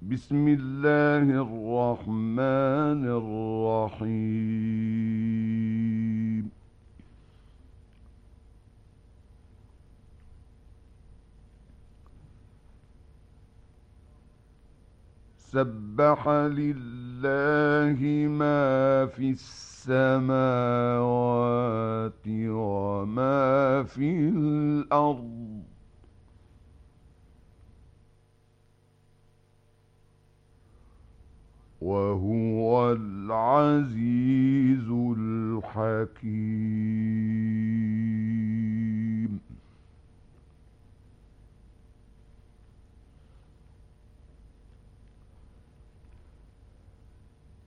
بسم الله الرحمن الرحيم. سبح لله ما في السماوات وما في الأرض، وهو العزيز الحكيم.